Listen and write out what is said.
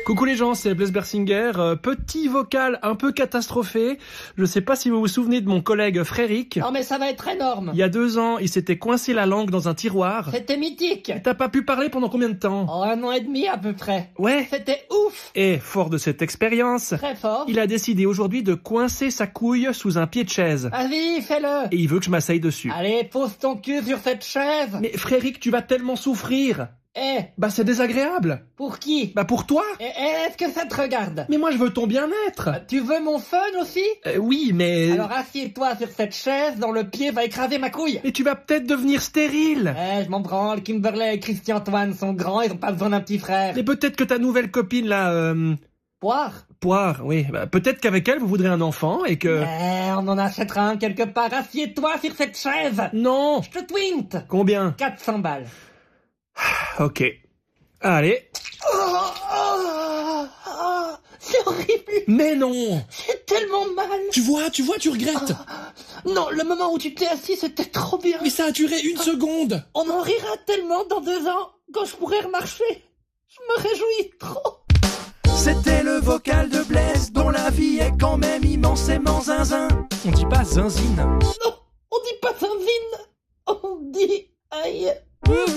Coucou les gens, c'est Blaise Bersinger. Petit vocal un peu catastrophé. Je sais pas si vous vous souvenez de mon collègue Frédéric. Non mais ça va être énorme. Il y a 2 ans, il s'était coincé la langue dans un tiroir. C'était mythique. T'as pas pu parler pendant combien de temps? Oh, 1 an et demi à peu près. Ouais. C'était ouf. Et fort de cette expérience, Très fort. il a décidé aujourd'hui de coincer sa couille sous un pied de chaise. Vas-y, fais-le. Et il veut que je m'asseye dessus. Allez, pose ton cul sur cette chaise. Mais Frédéric, tu vas tellement souffrir. Bah c'est désagréable. Pour qui? Bah pour toi. Est-ce que ça te regarde? Mais moi je veux ton bien-être. Tu veux mon fun aussi? Oui, mais... Alors assieds-toi sur cette chaise dont le pied va écraser ma couille. Mais tu vas peut-être devenir stérile. Je m'en branle, Kimberley et Christian-Antoine sont grands, ils ont pas besoin d'un petit frère. Mais peut-être que ta nouvelle copine là... Poire, oui. Bah, peut-être qu'avec elle vous voudrez un enfant et que... On en achètera un quelque part. Assieds-toi sur cette chaise. Non. Je te twinte. Combien? 400 balles. Ok. Allez. C'est horrible. Mais non. C'est tellement mal. Tu vois, tu regrettes. Non, le moment où tu t'es assis, c'était trop bien. Mais ça a duré 1 seconde. On en rira tellement dans 2 ans, quand je pourrai remarcher. Je me réjouis trop. C'était le vocal de Blaise, dont la vie est quand même immensément zinzin. On dit pas zinzine. Non, on dit pas zinzine. On dit aïe.